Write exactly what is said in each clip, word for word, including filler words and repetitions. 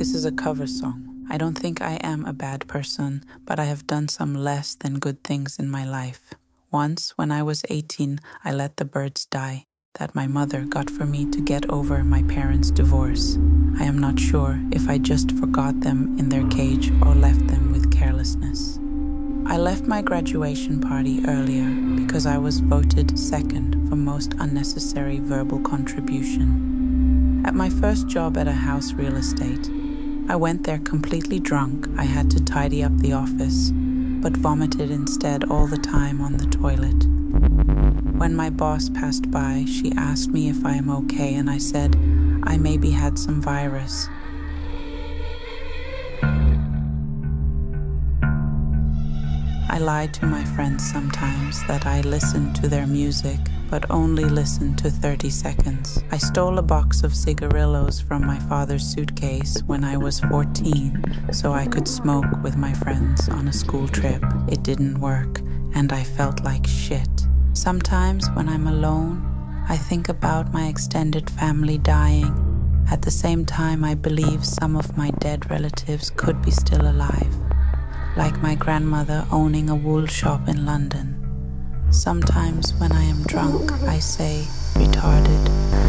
This is a cover song. I don't think I am a bad person, but I have done some less than good things in my life. Once, when I was eighteen, I let the birds die that my mother got for me to get over my parents' divorce. I am not sure if I just forgot them in their cage or left them with carelessness. I left my graduation party earlier because I was voted second for most unnecessary verbal contribution. At my first job at a house real estate, I went there completely drunk. I had to tidy up the office, but vomited instead all the time on the toilet. When my boss passed by, she asked me if I am okay, and I said I maybe had some virus. I lied to my friends sometimes that I listened to their music, but only listened to thirty seconds. I stole a box of cigarillos from my father's suitcase when I was fourteen, so I could smoke with my friends on a school trip. It didn't work, and I felt like shit. Sometimes when I'm alone, I think about my extended family dying. At the same time, I believe some of my dead relatives could be still alive, like my grandmother owning a wool shop in London. Sometimes when I am drunk, I say, retarded.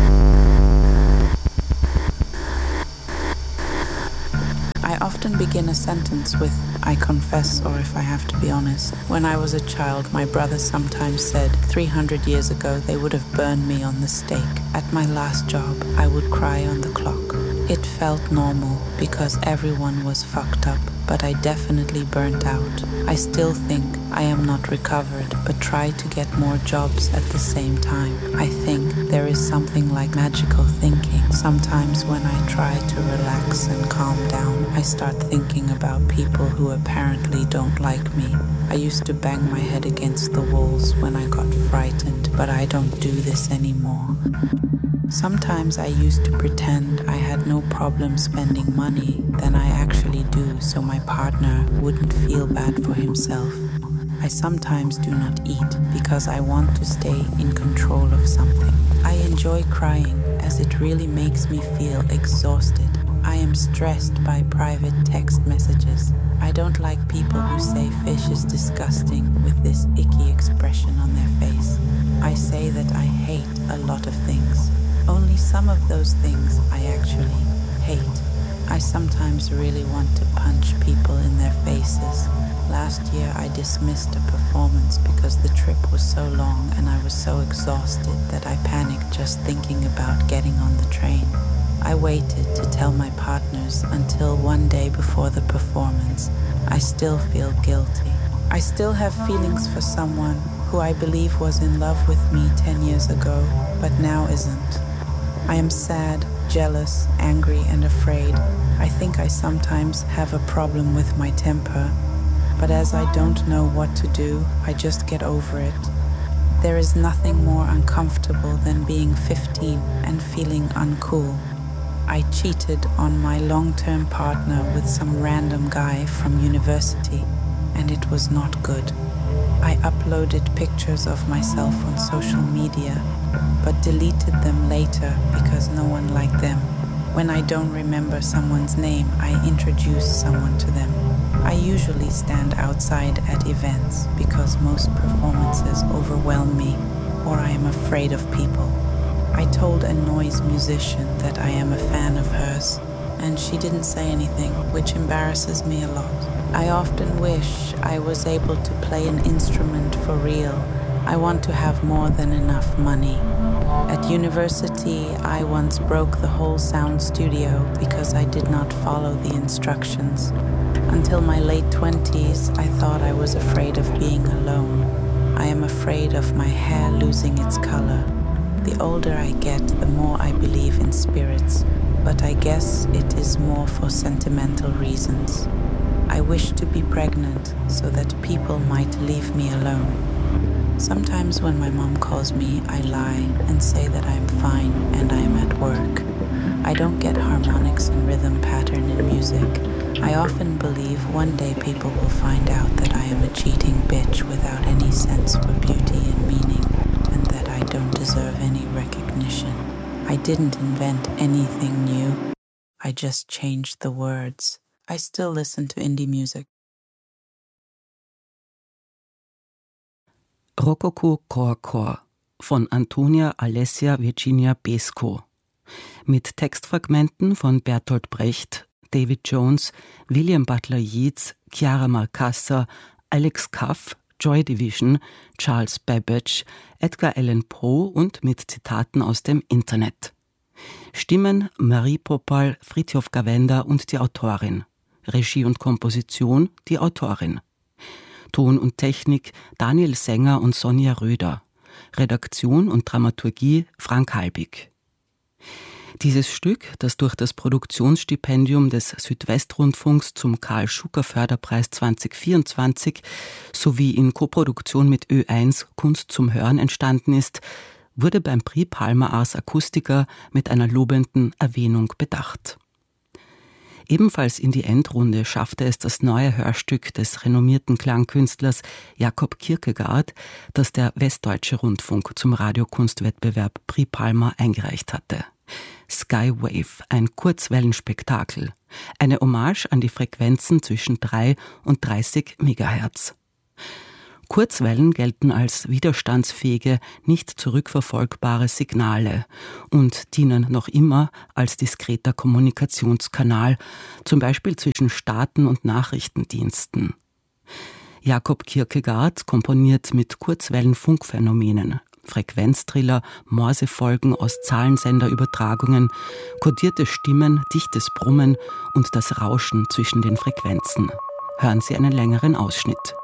I often begin a sentence with, I confess, or if I have to be honest. When I was a child, my brother sometimes said, three hundred years ago they would have burned me on the stake. At my last job, I would cry on the clock. It felt normal because everyone was fucked up, but I definitely burnt out. I still think I am not recovered, but try to get more jobs at the same time. I think there is something like magical thinking. Sometimes when I try to relax and calm down, I start thinking about people who apparently don't like me. I used to bang my head against the walls when I got frightened, but I don't do this anymore. Sometimes I used to pretend I had no problem spending money than I actually do, so my partner wouldn't feel bad for himself. I sometimes do not eat because I want to stay in control of something. I enjoy crying as it really makes me feel exhausted. I am stressed by private text messages. I don't like people who say fish is disgusting with this icky expression on their face. I say that I hate a lot of things. Only some of those things I actually hate. I sometimes really want to punch people in their faces. Last year I dismissed a performance because the trip was so long and I was so exhausted that I panicked just thinking about getting on the train. I waited to tell my partners until one day before the performance. I still feel guilty. I still have feelings for someone who I believe was in love with me ten years ago, but now isn't. I am sad, jealous, angry, and afraid. I think I sometimes have a problem with my temper, but as I don't know what to do, I just get over it. There is nothing more uncomfortable than being fifteen and feeling uncool. I cheated on my long-term partner with some random guy from university, and it was not good. I uploaded pictures of myself on social media, but deleted them later because no one liked them. When I don't remember someone's name, I introduce someone to them. I usually stand outside at events because most performances overwhelm me, or I am afraid of people. I told a noise musician that I am a fan of hers, and she didn't say anything, which embarrasses me a lot. I often wish I was able to play an instrument for real. I want to have more than enough money. At university, I once broke the whole sound studio because I did not follow the instructions. Until my late twenties, I thought I was afraid of being alone. I am afraid of my hair losing its color. The older I get, the more I believe in spirits, but I guess it is more for sentimental reasons. I wish to be pregnant so that people might leave me alone. Sometimes when my mom calls me, I lie and say that I am fine and I am at work. I don't get harmonics and rhythm pattern in music. I often believe one day people will find out that I am a cheating bitch without any sense for beauty and meaning, and that I don't deserve any recognition. I didn't invent anything new. I just changed the words. I still listen to indie music. Rococo Core Core von Antonia Alessia Virginia Besko mit Textfragmenten von Bertolt Brecht, David Jones, William Butler Yeats, Chiara Marcassa, Alex Cuff, Joy Division, Charles Babbage, Edgar Allan Poe und mit Zitaten aus dem Internet. Stimmen Marie Popal, Fritjof Gawenda und die Autorin. Regie und Komposition die Autorin. Ton und Technik Daniel Sänger und Sonja Röder. Redaktion und Dramaturgie Frank Halbig. Dieses Stück, das durch das Produktionsstipendium des Südwestrundfunks zum Karl-Schucker-Förderpreis zwanzig vierundzwanzig sowie in Koproduktion mit Ö eins Kunst zum Hören entstanden ist, wurde beim Prix Palma Ars Acustica mit einer lobenden Erwähnung bedacht. Ebenfalls in die Endrunde schaffte es das neue Hörstück des renommierten Klangkünstlers Jakob Kierkegaard, das der Westdeutsche Rundfunk zum Radiokunstwettbewerb Prix Palma eingereicht hatte. Skywave, ein Kurzwellenspektakel, eine Hommage an die Frequenzen zwischen drei und dreißig Megahertz. Kurzwellen gelten als widerstandsfähige, nicht zurückverfolgbare Signale und dienen noch immer als diskreter Kommunikationskanal, zum Beispiel zwischen Staaten und Nachrichtendiensten. Jakob Kierkegaard komponiert mit Kurzwellenfunkphänomenen, Frequenztriller, Morsefolgen aus Zahlensenderübertragungen, kodierte Stimmen, dichtes Brummen und das Rauschen zwischen den Frequenzen. Hören Sie einen längeren Ausschnitt.